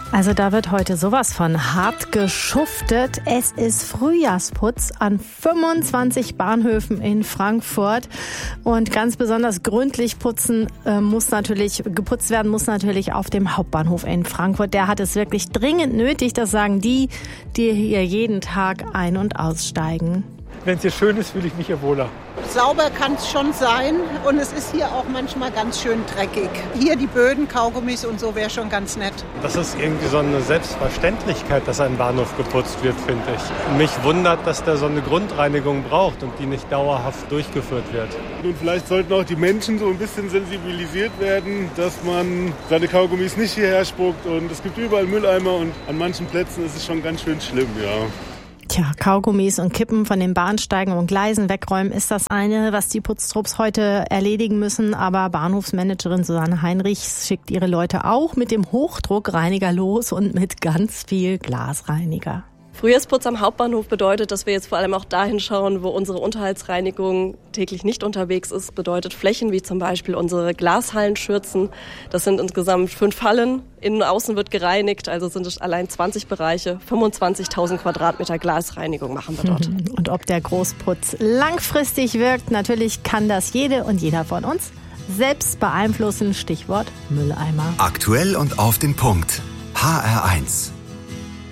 Also da wird heute sowas von hart geschuftet. Es ist Frühjahrsputz an 25 Bahnhöfen in Frankfurt. Und ganz besonders gründlich geputzt werden muss natürlich auf dem Hauptbahnhof in Frankfurt. Der hat es wirklich dringend nötig. Das sagen die hier jeden Tag ein- und aussteigen. Wenn es hier schön ist, fühle ich mich hier wohler. Sauber kann es schon sein und es ist hier auch manchmal ganz schön dreckig. Hier die Böden, Kaugummis und so wäre schon ganz nett. Das ist irgendwie so eine Selbstverständlichkeit, dass ein Bahnhof geputzt wird, finde ich. Mich wundert, dass der so eine Grundreinigung braucht und die nicht dauerhaft durchgeführt wird. Und vielleicht sollten auch die Menschen so ein bisschen sensibilisiert werden, dass man seine Kaugummis nicht hierher spuckt. Und es gibt überall Mülleimer und an manchen Plätzen ist es schon ganz schön schlimm, ja. Tja, Kaugummis und Kippen von den Bahnsteigen und Gleisen wegräumen ist das eine, was die Putztrupps heute erledigen müssen. Aber Bahnhofsmanagerin Susanne Heinrich schickt ihre Leute auch mit dem Hochdruckreiniger los und mit ganz viel Glasreiniger. Frühjahrsputz am Hauptbahnhof bedeutet, dass wir jetzt vor allem auch dahin schauen, wo unsere Unterhaltsreinigung täglich nicht unterwegs ist. Bedeutet Flächen wie zum Beispiel unsere Glashallenschürzen. Das sind insgesamt 5 Hallen. Innen und außen wird gereinigt, also sind es allein 20 Bereiche. 25.000 Quadratmeter Glasreinigung machen wir dort. Und ob der Großputz langfristig wirkt, natürlich kann das jede und jeder von uns selbst beeinflussen. Stichwort Mülleimer. Aktuell und auf den Punkt. HR1.